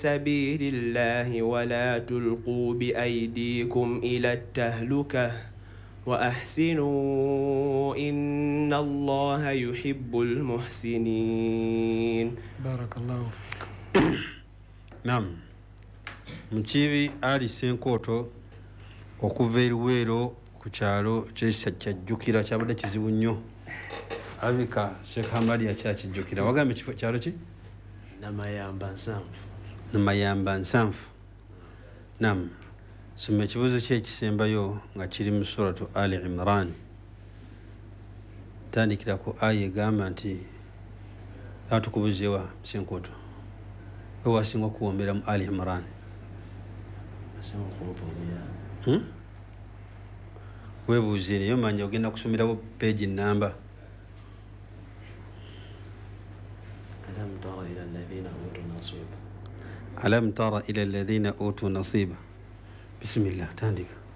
سبيل الله ولا تلقوا بأيديكم إلى التهلكة وأحسنوا إن الله يحب المحسنين. بارك الله فيك. نعم. Mukiibi Ali Senkoto okuva eruweero ku kyalo kyajjukira kyabadde kizibu nnyo. Abika Sheikh Hamadi yakyakijjukira. Wagambye kyalo ki? Namayamba Nsanfu. Naam. Soma ekibuuzo kye ekisembayo nga kiri mu suratu Ali Imran. Tandikira ku aya egamba nti atukubuzeewa Senkoto. Wewasinga okuwombera mu Ali Imran. Webuuze naye omanya ogenda kusomerawo peegi namba. ألم تر إلى الذين أوتوا نصيبا. بسم الله تandika.